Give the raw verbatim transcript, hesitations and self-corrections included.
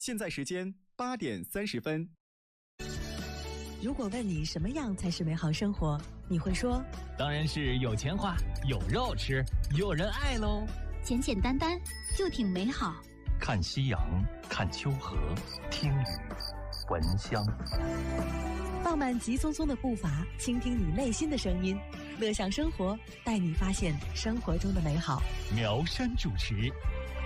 现在时间八点三十分。 如果问你什么样才是美好生活，你会说， 当然是有钱花，有肉吃，有人爱喽。 简简单单就挺美好。 看夕阳，看秋荷，听雨，闻香。 放慢急匆匆的步伐，倾听你内心的声音，乐享生活，带你发现生活中的美好。 苗山主持，